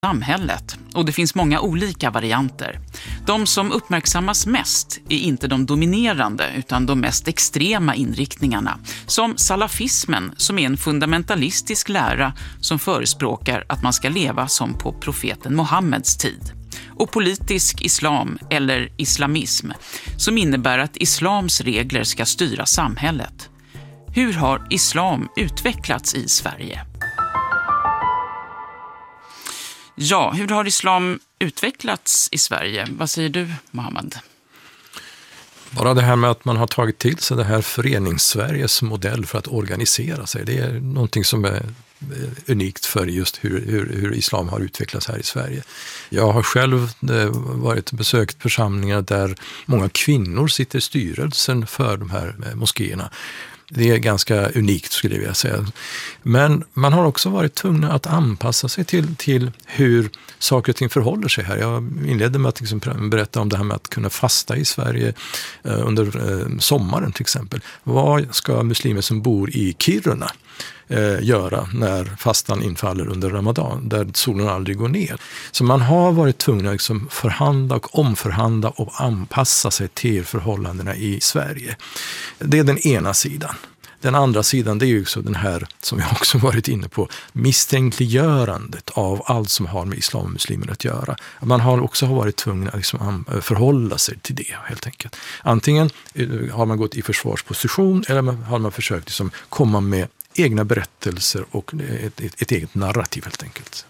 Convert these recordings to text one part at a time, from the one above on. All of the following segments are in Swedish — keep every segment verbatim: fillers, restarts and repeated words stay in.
samhället, och det finns många olika varianter. De som uppmärksammas mest är inte de dominerande utan de mest extrema inriktningarna, som salafismen, som är en fundamentalistisk lära som förespråkar att man ska leva som på profeten Mohammeds tid, och politisk islam eller islamism, som innebär att islams regler ska styra samhället. Hur har islam utvecklats i Sverige? Ja, hur har islam utvecklats i Sverige? Vad säger du, Mohammed? Bara det här med att man har tagit till sig det här förenings-Sveriges modell för att organisera sig. Det är någonting som är unikt för just hur, hur, hur islam har utvecklats här i Sverige. Jag har själv varit och besökt församlingar där många kvinnor sitter i styrelsen för de här moskéerna. Det är ganska unikt, skulle jag vilja säga. Men man har också varit tvungen att anpassa sig till, till hur saker och ting förhåller sig här. Jag inledde med att liksom berätta om det här med att kunna fasta i Sverige eh, under eh, sommaren till exempel. Vad ska muslimer som bor i Kiruna eh, göra när fastan infaller under Ramadan, där solen aldrig går ner? Så man har varit tvungen att liksom förhandla och omförhandla och anpassa sig till förhållandena i Sverige. Det är den ena sidan. Den andra sidan, det är ju också den här, som jag också varit inne på, misstänkliggörandet av allt som har med islam och muslimer att göra. Man har också varit tvungen att liksom förhålla sig till det, helt enkelt. Antingen har man gått i försvarsposition eller har man försökt liksom komma med egna berättelser och ett, ett, ett eget narrativ, helt enkelt.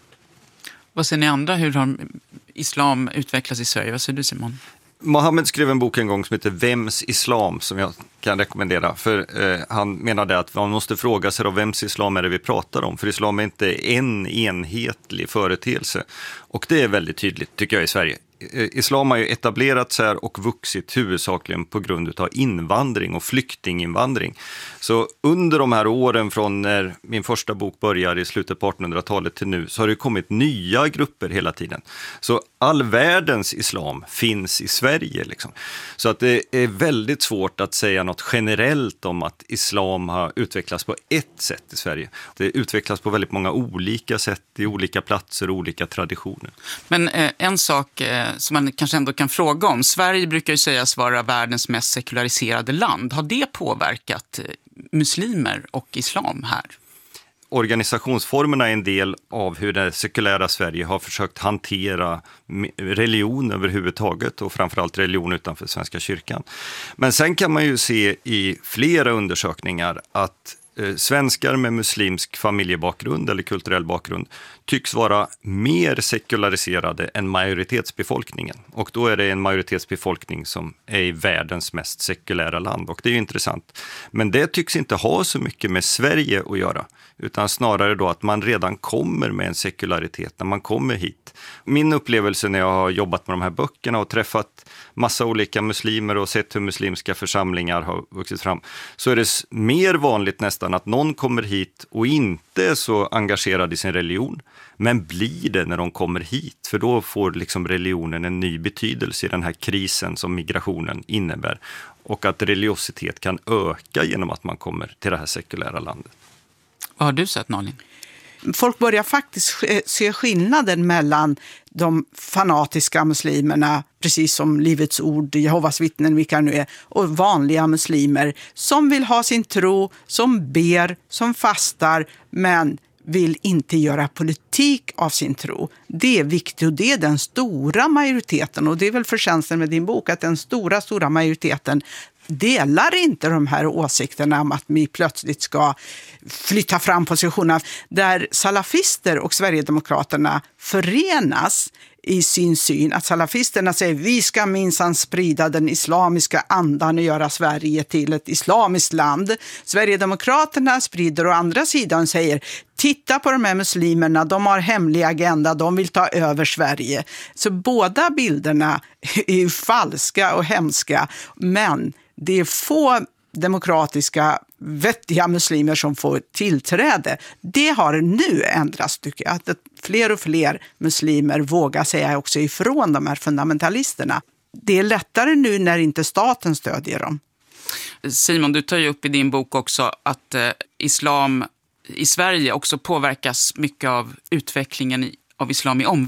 Vad säger ni andra? Hur har islam utvecklats i Sverige? Vad säger du, Simon? Mohammed skrev en bok en gång som heter Vems islam, som jag kan rekommendera. För eh, han menade att man måste fråga sig då, vems islam är det vi pratar om? För islam är inte en enhetlig företeelse. Och det är väldigt tydligt, tycker jag, i Sverige. Islam har ju etablerats här och vuxit huvudsakligen på grund av invandring och flyktinginvandring. Så under de här åren från när min första bok börjar i slutet på artonhundratalet till nu, så har det kommit nya grupper hela tiden. Så all världens islam finns i Sverige liksom. Så att det är väldigt svårt att säga något generellt om att islam har utvecklats på ett sätt i Sverige. Det utvecklas på väldigt många olika sätt i olika platser och olika traditioner. Men eh, en sak eh, som man kanske ändå kan fråga om. Sverige brukar ju sägas vara världens mest sekulariserade land. Har det påverkat muslimer och islam här? Organisationsformerna är en del av hur det sekulära Sverige har försökt hantera religion överhuvudtaget och framförallt religion utanför Svenska kyrkan. Men sen kan man ju se i flera undersökningar att eh, svenskar med muslimsk familjebakgrund eller kulturell bakgrund tycks vara mer sekulariserade än majoritetsbefolkningen. Och då är det en majoritetsbefolkning som är i världens mest sekulära land. Och det är ju intressant. Men det tycks inte ha så mycket med Sverige att göra. Utan snarare då att man redan kommer med en sekularitet när man kommer hit. Min upplevelse när jag har jobbat med de här böckerna och träffat massa olika muslimer och sett hur muslimska församlingar har vuxit fram, så är det mer vanligt nästan att någon kommer hit och inte är så engagerad i sin religion, men blir det när de kommer hit. För då får liksom religionen en ny betydelse i den här krisen som migrationen innebär. Och att religiositet kan öka genom att man kommer till det här sekulära landet. Vad har du sett, Nalin? Folk börjar faktiskt se skillnaden mellan de fanatiska muslimerna, precis som Livets ord, Jehovas vittnen, vilka nu är, och vanliga muslimer som vill ha sin tro, som ber, som fastar, men vill inte göra politik av sin tro. Det är viktigt, och det är den stora majoriteten, och det är väl förtjänsten med din bok att den stora, stora majoriteten delar inte de här åsikterna om att vi plötsligt ska flytta fram positionerna. Där salafister och Sverigedemokraterna förenas i sin syn, att salafisterna säger vi ska minsann sprida den islamiska andan och göra Sverige till ett islamiskt land. Sverigedemokraterna sprider å andra sidan säger titta på de här muslimerna, de har hemlig agenda, de vill ta över Sverige. Så båda bilderna är ju falska och hemska, men det är få demokratiska, vettiga muslimer som får tillträde. Det har nu ändrats, tycker jag. Att fler och fler muslimer vågar säga också ifrån de här fundamentalisterna. Det är lättare nu när inte staten stödjer dem. Simon, du tar ju upp i din bok också att eh, islam i Sverige också påverkas mycket av utvecklingen i, av islam i omvärlden.